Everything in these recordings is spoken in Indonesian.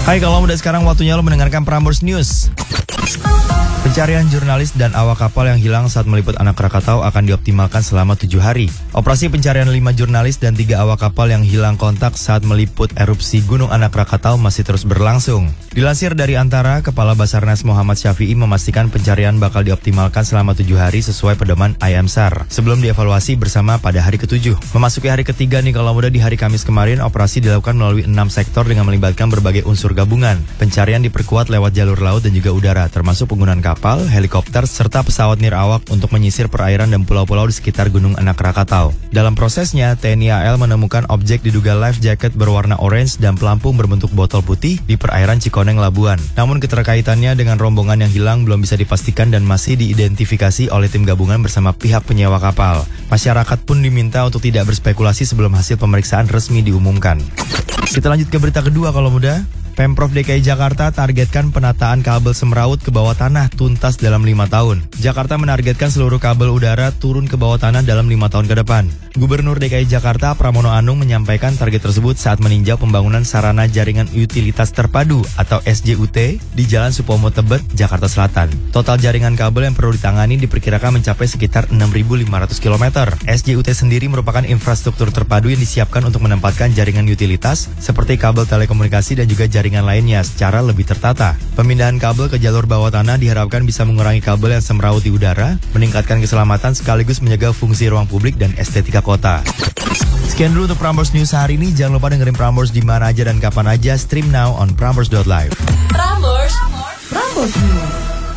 Hai, kalau muda sekarang waktunya lo mendengarkan Prambors News. Pencarian jurnalis dan awak kapal yang hilang saat meliput anak Krakatau akan dioptimalkan selama 7 hari. Operasi pencarian 5 jurnalis dan 3 awak kapal yang hilang kontak saat meliput erupsi Gunung Anak Krakatau masih terus berlangsung. Dilansir dari Antara, Kepala Basarnas Muhammad Syafi'i memastikan pencarian bakal dioptimalkan selama 7 hari sesuai pedoman IMSAR sebelum dievaluasi bersama pada hari ke-7. Memasuki hari ketiga nih kalau muda, di hari Kamis kemarin operasi dilakukan melalui 6 sektor dengan melibatkan berbagai unsur gabungan. Pencarian diperkuat lewat jalur laut dan juga udara, termasuk penggunaan kapal, helikopter, serta pesawat nirawak untuk menyisir perairan dan pulau-pulau di sekitar Gunung Anak Krakatau. Dalam prosesnya, TNI AL menemukan objek diduga life jacket berwarna orange dan pelampung berbentuk botol putih di perairan Cikoneng, Labuan. Namun keterkaitannya dengan rombongan yang hilang belum bisa dipastikan dan masih diidentifikasi oleh tim gabungan bersama pihak penyewa kapal. Masyarakat pun diminta untuk tidak berspekulasi sebelum hasil pemeriksaan resmi diumumkan. Kita lanjut ke berita kedua kalau muda. Pemprov DKI Jakarta targetkan penataan kabel semraut ke bawah tanah tuntas dalam 5 tahun. Jakarta menargetkan seluruh kabel udara turun ke bawah tanah dalam 5 tahun ke depan. Gubernur DKI Jakarta Pramono Anung menyampaikan target tersebut saat meninjau pembangunan sarana jaringan utilitas terpadu atau SJUT di Jalan Supomo Tebet, Jakarta Selatan. Total jaringan kabel yang perlu ditangani diperkirakan mencapai sekitar 6.500 km. SJUT sendiri merupakan infrastruktur terpadu yang disiapkan untuk menempatkan jaringan utilitas seperti kabel telekomunikasi dan juga jaringan lainnya secara lebih tertata. Pemindahan kabel ke jalur bawah tanah diharapkan bisa mengurangi kabel yang semraut di udara, meningkatkan keselamatan sekaligus menjaga fungsi ruang publik dan estetika kota. Sekian dulu untuk Prambors News hari ini. Jangan lupa dengerin Prambors di mana aja dan kapan aja. Stream now on prambors.live. Prambors News.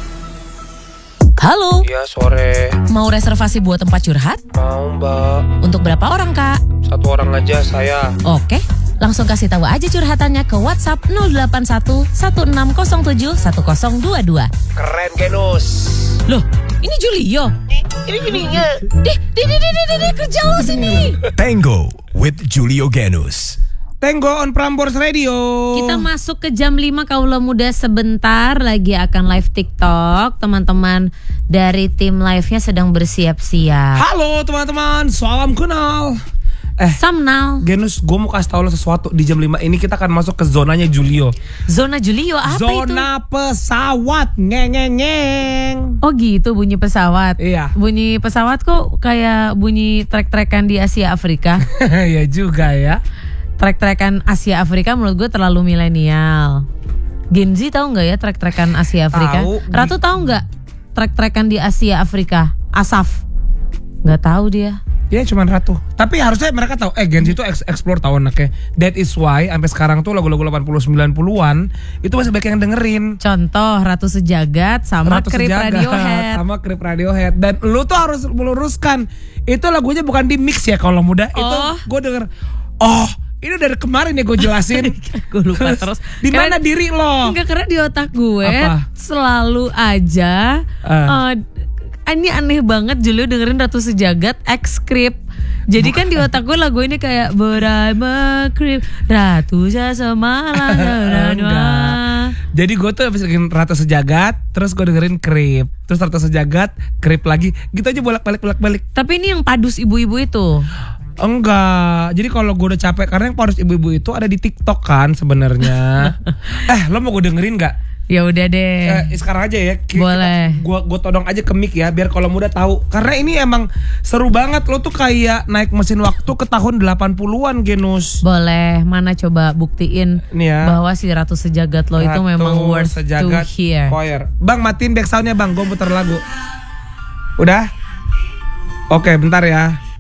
Halo. Ya, sore. Mau reservasi buat tempat curhat? Mau, Mbak. Untuk berapa orang, Kak? 1 orang aja saya. Oke. Langsung kasih tahu aja curhatannya ke WhatsApp 081 1607 1022. Keren, Genus. Loh, ini Julio. Ini Julinya. Deh, kerja lo sini. Tango with Julio Genus. Tango on Prambors Radio. Kita masuk ke jam 5 kaula muda sebentar lagi akan live TikTok. Teman-teman dari tim live-nya sedang bersiap-siap. Halo teman-teman, salam kenal. Samnal. Genus, gue mau kasih tau lo sesuatu. Di jam 5 ini kita akan masuk ke zonanya Julio. Zona Julio apa itu? Zona pesawat. Ngeng. Oh gitu bunyi pesawat. Iya. Bunyi pesawat kok kayak bunyi trek-trekan di Asia Afrika. Ya juga ya. Trek-trekan Asia Afrika menurut gue terlalu milenial. Gen Z tahu nggak ya trek-trekan Asia Afrika? Tahu. Ratu tahu nggak trek-trekan di Asia Afrika? Asaf? Nggak tahu dia. Ya cuman Ratu. Tapi harusnya mereka tahu. Gen Z itu explore tahu anaknya. That is why sampai sekarang tuh lagu-lagu 80-90-an itu masih banyak yang dengerin. Contoh Ratu Sejagat sama Ratu Krip Sejagat Radiohead. sama Krip Radiohead. Dan lu tuh harus meluruskan, itu lagunya bukan di mix ya kalau muda. Itu gue denger. Ini dari kemarin ya gue jelasin. Gue lupa terus. Di mana diri lo? Enggak, karena di otak gue Apa? selalu aja ini aneh banget Julio dengerin Ratu Sejagat X-Script. Jadi kan di otak gue lagu ini kayak Beraima Krip Ratu Semalam. Jadi gue tuh habis dengerin Ratu Sejagat, terus gue dengerin Krip, terus Ratu Sejagat, Krip lagi. Gitu aja bolak-balik. Tapi ini yang padus ibu-ibu itu. Enggak. Jadi kalau gue udah capek, karena yang padus ibu-ibu itu ada di TikTok kan sebenarnya. Lo mau gue dengerin nggak? Ya udah deh. Sekarang aja ya. Boleh. Gue todong aja ke mic ya, biar kalau muda tahu. Karena ini emang seru banget. Lo tuh kayak naik mesin waktu ke tahun 80-an, Genus. Boleh. Mana coba buktiin ya, bahwa si Ratu Sejagat lo itu memang worth Sejagat to hear. Choir. Bang, matiin back soundnya bang. Gue muter lagu. Udah? Oke, bentar ya.